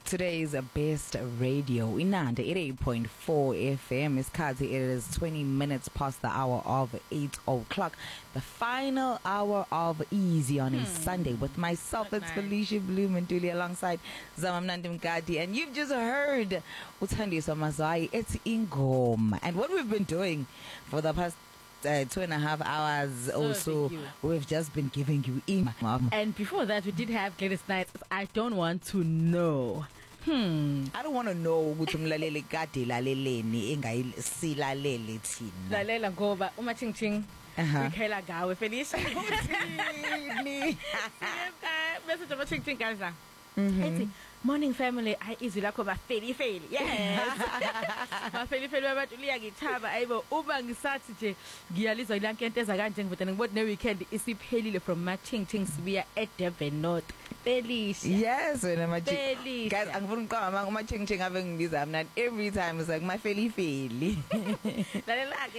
Today's best radio Inanda 88.4 FM. Isikhathi it is 20 minutes past the hour of 8 o'clock. The final hour of Easy on a Sunday with myself. It's Felicia Bloomantuli alongside Zamamnandi Mkadi, and you've just heard Uthandiswa Mazwai. It's Ingoma, and what we've been doing for the past 2.5 hours or so, we've just been giving you and before that we did have Gladys Knight. I don't want to know. I don't want to know ukuthi umlaleli kade laleleni engayisilalele thina. Lalela ngoba uma chingching ikhela gawe Felicia. Message about chingching guys. Ethi morning family izwi lakho bafeli yes bafeli babantu liyangithaba ayibo uba ngisathi nje ngiyalizwa ilankento eza kanje ngivutana ngibona ne weekend isiphelile from Machingching sibuya eDurban North. Felicia, yes wena Maching guys, angifuni uqamba manje uMachingching ave ngibiza mina every time it's like my feli lalela